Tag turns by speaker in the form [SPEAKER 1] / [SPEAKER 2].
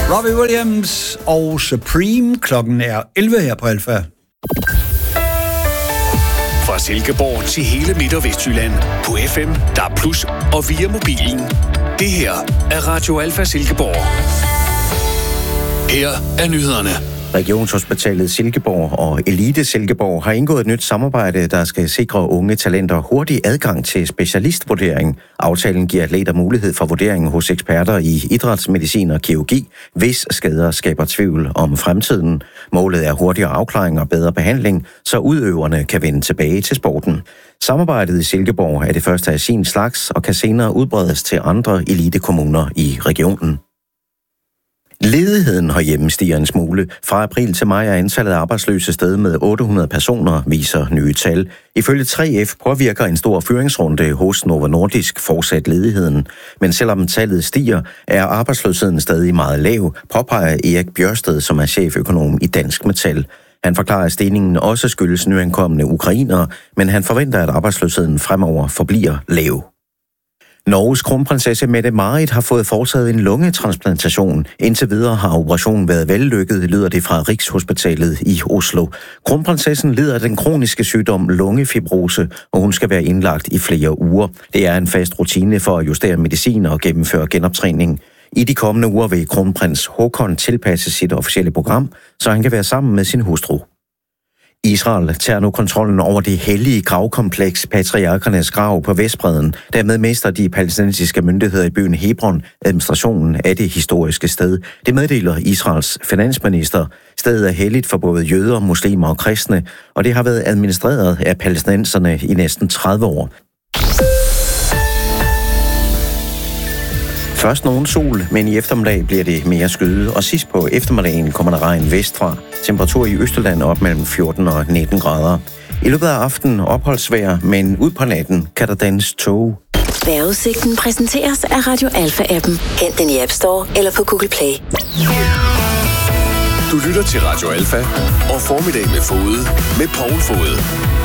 [SPEAKER 1] Robbie Williams og Supreme. Klokken er 11 her på Alfa.
[SPEAKER 2] Fra Silkeborg til hele Midt- og Vestjylland på FM, DAB+ og via mobilen. Det her er Radio Alfa Silkeborg. Her er nyhederne.
[SPEAKER 3] Regionshospitalet Silkeborg og Elite Silkeborg har indgået et nyt samarbejde, der skal sikre unge talenter hurtig adgang til specialistvurdering. Aftalen giver atleter mulighed for vurdering hos eksperter i idrætsmedicin og kirurgi, hvis skader skaber tvivl om fremtiden. Målet er hurtigere afklaring og bedre behandling, så udøverne kan vende tilbage til sporten. Samarbejdet i Silkeborg er det første af sin slags og kan senere udbredes til andre elitekommuner i regionen. Ledigheden herhjemme stiger en smule. Fra april til maj er antallet af arbejdsløse steget med 800 personer, viser nye tal. Ifølge 3F påvirker en stor fyringsrunde hos Novo Nordisk fortsat ledigheden. Men selvom tallet stiger, er arbejdsløsheden stadig meget lav, påpeger Erik Bjørsted, som er cheføkonom i Dansk Metal. Han forklarer, at stigningen også skyldes nyankomne ukrainere, men han forventer, at arbejdsløsheden fremover forbliver lav. Norges kronprinsesse Mette-Marit har fået foretaget en lungetransplantation. Indtil videre har operationen været vellykket, lyder det fra Rigshospitalet i Oslo. Kronprinsessen lider af den kroniske sygdom lungefibrose, og hun skal være indlagt i flere uger. Det er en fast rutine for at justere medicin og gennemføre genoptræning. I de kommende uger vil kronprins Håkon tilpasse sit officielle program, så han kan være sammen med sin hustru. Israel tager nu kontrollen over det hellige gravkompleks Patriarkernes grav på Vestbredden. Dermed mister de palæstinensiske myndigheder i byen Hebron administrationen af det historiske sted. Det meddeler Israels finansminister. Stedet er helligt for både jøder, muslimer og kristne, og det har været administreret af palæstinenserne i næsten 30 år. Først nogen sol, men i eftermiddag bliver det mere skyet, og sidst på eftermiddagen kommer der regn vestfra. Temperatur i Østjylland op mellem 14 og 19 grader. I løbet af aftenen opholdsvejr, men ud på natten kan der dannes tåge.
[SPEAKER 4] Vejrudsigten præsenteres af Radio Alfa-appen. Hent den i App Store eller på Google Play.
[SPEAKER 2] Du lytter til Radio Alfa og Formiddag med Fode med Poul Fode.